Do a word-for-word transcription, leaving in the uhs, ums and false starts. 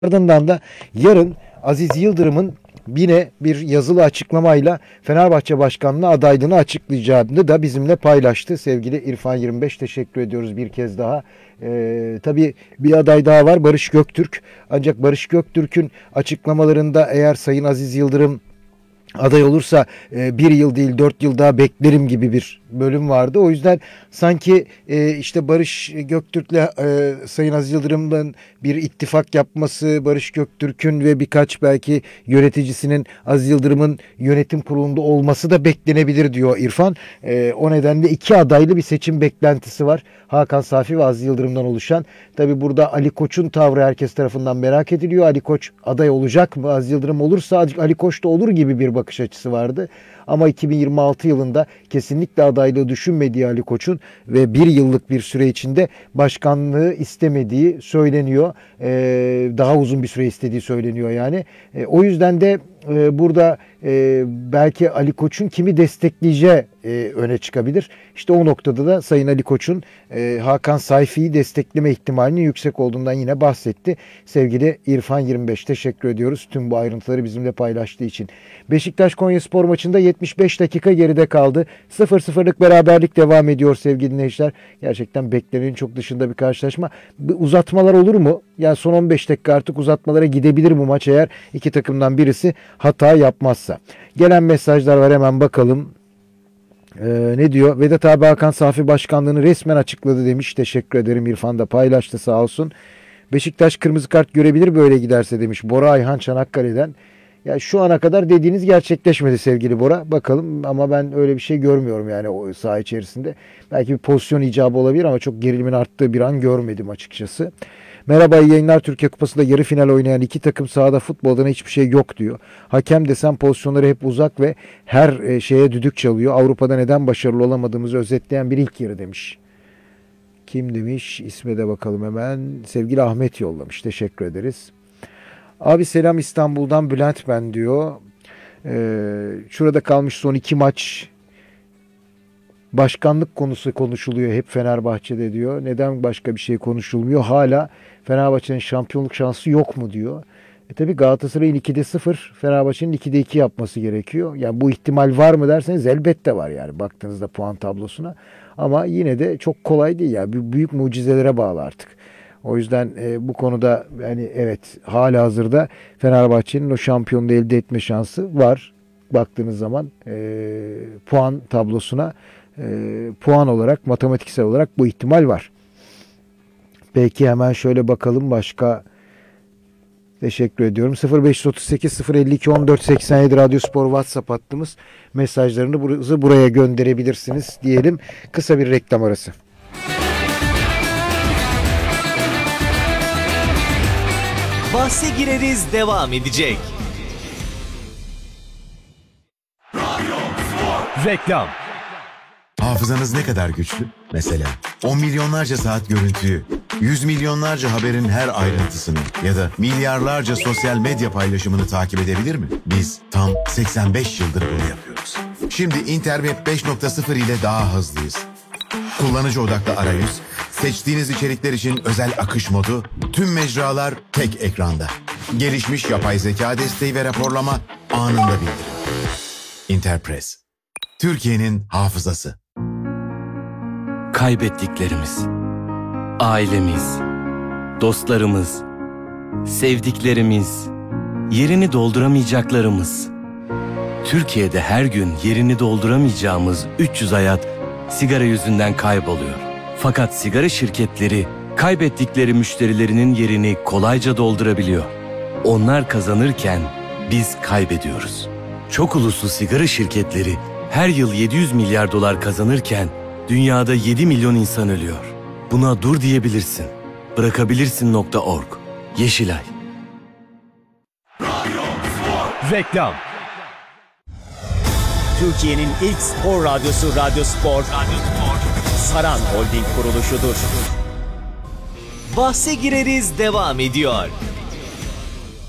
Ardından da yarın Aziz Yıldırım'ın yine bir yazılı açıklamayla Fenerbahçe Başkanlığı adaylığını açıklayacağını da bizimle paylaştı. Sevgili İrfan yirmi beş, teşekkür ediyoruz bir kez daha. Ee, tabii bir aday daha var, Barış Göktürk. Ancak Barış Göktürk'ün açıklamalarında eğer Sayın Aziz Yıldırım aday olursa e, bir yıl değil dört yıl daha beklerim gibi bir bölüm vardı. O yüzden sanki e, işte Barış Göktürk'le e, Sayın Aziz Yıldırım'ın bir ittifak yapması, Barış Göktürk'ün ve birkaç belki yöneticisinin Aziz Yıldırım'ın yönetim kurulunda olması da beklenebilir diyor İrfan. E, o nedenle iki adaylı bir seçim beklentisi var. Hakan Safi ve Aziz Yıldırım'dan oluşan. Tabi burada Ali Koç'un tavrı herkes tarafından merak ediliyor. Ali Koç aday olacak mı? Aziz Yıldırım olursa Ali Koç da olur gibi bir bakış açısı vardı. Ama iki bin yirmi altı yılında kesinlikle adaylığı düşünmediği Ali Koç'un ve bir yıllık bir süre içinde başkanlığı istemediği söyleniyor. Ee, daha uzun bir süre istediği söyleniyor yani. Ee, o yüzden de e, burada e, belki Ali Koç'un kimi destekleyeceği e, öne çıkabilir. İşte o noktada da Sayın Ali Koç'un e, Hakan Sayfi'yi destekleme ihtimalinin yüksek olduğundan yine bahsetti. Sevgili İrfan yirmi beş, teşekkür ediyoruz tüm bu ayrıntıları bizimle paylaştığı için. Beşiktaş Konyaspor maçında yetmiş beş dakika geride kaldı. sıfır sıfırlık beraberlik devam ediyor sevgili dinleyiciler. Gerçekten beklenenin çok dışında bir karşılaşma. Uzatmalar olur mu? Yani son on beş dakika artık uzatmalara gidebilir bu maç eğer iki takımdan birisi hata yapmazsa. Gelen mesajlar var, hemen bakalım. Ee, ne diyor? Vedat abi Hakan Safi başkanlığını resmen açıkladı demiş. Teşekkür ederim, İrfan da paylaştı sağ olsun. Beşiktaş kırmızı kart görebilir böyle giderse demiş Bora Ayhan Çanakkale'den. Ya şu ana kadar dediğiniz gerçekleşmedi sevgili Bora. Bakalım, ama ben öyle bir şey görmüyorum yani o saha içerisinde. Belki bir pozisyon icabı olabilir ama çok gerilimin arttığı bir an görmedim açıkçası. Merhaba, iyi yayınlar. Türkiye Kupası'nda yarı final oynayan iki takım sahada futboldan hiçbir şey yok diyor. Hakem desem pozisyonları hep uzak ve her şeye düdük çalıyor. Avrupa'da neden başarılı olamadığımızı özetleyen bir ilk yarı demiş. Kim demiş? İsme de bakalım hemen. Sevgili Ahmet yollamış. Teşekkür ederiz. Abi selam İstanbul'dan Bülent ben diyor. Ee, şurada kalmış son iki maç. Başkanlık konusu konuşuluyor hep Fenerbahçe'de diyor. Neden başka bir şey konuşulmuyor? Hala Fenerbahçe'nin şampiyonluk şansı yok mu diyor. E tabi Galatasaray'ın ikide sıfır, Fenerbahçe'nin ikide iki yapması gerekiyor. Yani bu ihtimal var mı derseniz elbette var yani baktığınızda puan tablosuna. Ama yine de çok kolay değil ya. Yani. Büyük mucizelere bağlı artık. O yüzden e, bu konuda yani evet halihazırda Fenerbahçe'nin o şampiyonluğu elde etme şansı var. Baktığınız zaman e, puan tablosuna e, puan olarak, matematiksel olarak bu ihtimal var. Peki hemen şöyle bakalım başka. Teşekkür ediyorum. sıfır beş otuz sekiz sıfır elli iki on dört seksen yedi Radyo Spor WhatsApp hattımız. Mesajlarını buraya gönderebilirsiniz diyelim. Kısa bir reklam arası. Bahse gireriz devam edecek. Reklam. Hafızanız ne kadar güçlü? Mesela on milyonlarca saat görüntüyü, yüz milyonlarca haberin her ayrıntısını ya da milyarlarca sosyal medya paylaşımını takip edebilir mi? Biz tam seksen beş yıldır bunu yapıyoruz. Şimdi Interweb beş nokta sıfır ile daha hızlıyız. Kullanıcı odaklı arayüz, seçtiğiniz içerikler için özel akış modu, tüm mecralar tek ekranda. Gelişmiş yapay zeka desteği ve raporlama anında bildirim. Interpress, Türkiye'nin hafızası. Kaybettiklerimiz, ailemiz, dostlarımız, sevdiklerimiz, yerini dolduramayacaklarımız. Türkiye'de her gün yerini dolduramayacağımız üç yüz hayat sigara yüzünden kayboluyor. Fakat sigara şirketleri kaybettikleri müşterilerinin yerini kolayca doldurabiliyor. Onlar kazanırken biz kaybediyoruz. Çok uluslu sigara şirketleri her yıl yedi yüz milyar dolar kazanırken dünyada yedi milyon insan ölüyor. Buna dur diyebilirsin. Bırakabilirsin nokta org. Yeşilay. Reklam. Türkiye'nin ilk spor radyosu Radyo Spor, Radyo Spor, Saran Holding kuruluşudur. Bahse gireriz devam ediyor.